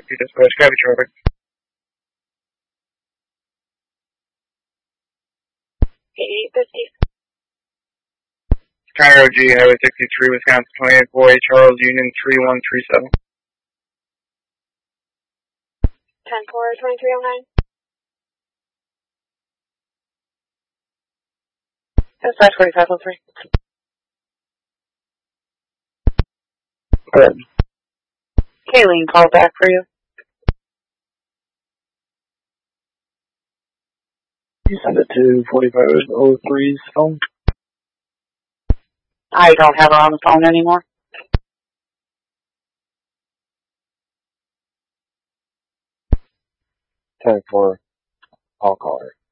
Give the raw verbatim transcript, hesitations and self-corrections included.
Dispatch, copy traffic. eight fifty. Cairo G, Highway sixty-three, Wisconsin twenty-eight four eight, Charles Union three one three seven. ten four twenty-three oh nine. Dispatch forty-five oh three. Good. Kayleen called back for you. You send it to forty-five oh three's phone? I don't have her on the phone anymore. ten four, I'll call her.